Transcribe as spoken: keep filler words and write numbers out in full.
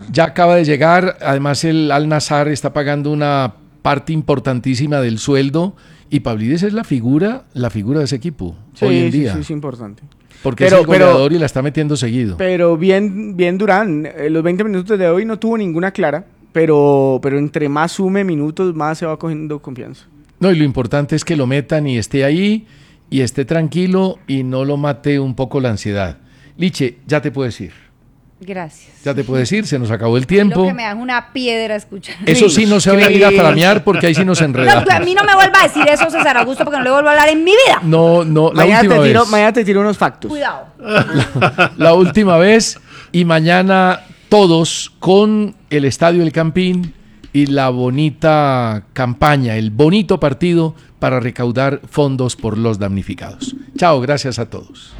Ya acaba de llegar, además el Al-Nassr está pagando una parte importantísima del sueldo y Pavlidis es la figura, la figura de ese equipo sí, hoy en sí, día. Sí, sí, importante. Porque pero, es el goleador pero, y la está metiendo seguido. Pero bien, bien Durán, eh, los veinte minutos de hoy no tuvo ninguna clara, pero, pero entre más sume minutos, más se va cogiendo confianza. No, y lo importante es que lo metan y esté ahí y esté tranquilo y no lo mate un poco la ansiedad. Liche, ya te puedes ir. Gracias. Ya te puedes ir, se nos acabó el Lo tiempo. que me dan una piedra escuchar. Eso sí, no se va a ir a flamear porque ahí sí nos No, enredamos. a mí no me vuelva a decir eso, César Augusto, porque no le vuelvo a hablar en mi vida. No, no, la mañana, última te tiro, vez. mañana te tiro unos factos. Cuidado. La, la última vez y mañana todos con el Estadio El Campín y la bonita campaña, el bonito partido para recaudar fondos por los damnificados. Chao, gracias a todos.